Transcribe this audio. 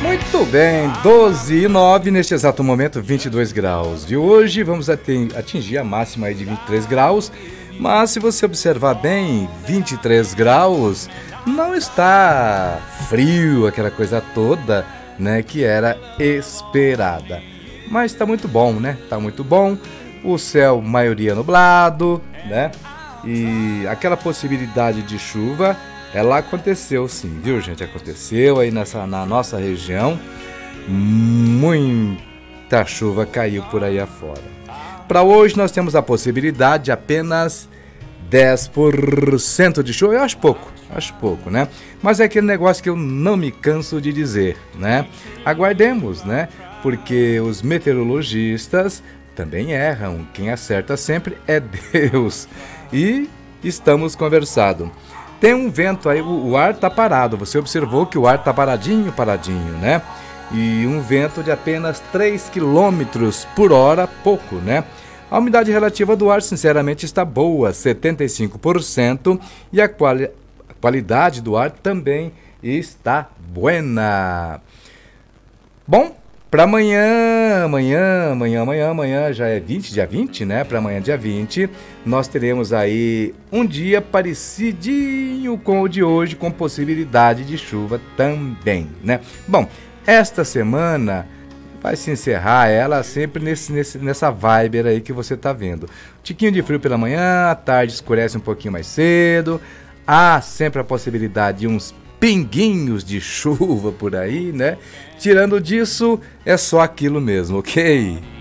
Muito bem, 12:09, neste exato momento 22 graus. E hoje vamos atingir a máxima aí de 23 graus, mas se você observar bem, 23 graus não está frio, aquela coisa toda, né, que era esperada. Mas está muito bom, né? Está muito bom. O céu, maioria nublado, né? E aquela possibilidade de chuva, ela aconteceu sim, viu, gente? Aconteceu aí na nossa região. Muita chuva caiu por aí afora. Para hoje nós temos a possibilidade de apenas 10% de chuva. Eu acho pouco, né? Mas é aquele negócio que eu não me canso de dizer, né? Aguardemos, né? Porque os meteorologistas também erram. Quem acerta sempre é Deus. E estamos conversando. Tem um vento aí, o ar tá parado. Você observou que o ar tá paradinho, né? E um vento de apenas 3 km por hora, pouco, né? A umidade relativa do ar, sinceramente, está boa, 75%. E a qualidade do ar também está buena. Bom, para amanhã já é dia 20, né? Para amanhã, dia 20, nós teremos aí um dia parecidinho com o de hoje, com possibilidade de chuva também, né? Bom, esta semana vai se encerrar ela sempre nessa vibe aí que você tá vendo. Tiquinho de frio pela manhã, à tarde escurece um pouquinho mais cedo, há sempre a possibilidade de uns pinguinhos de chuva por aí, né? Tirando disso, é só aquilo mesmo, ok?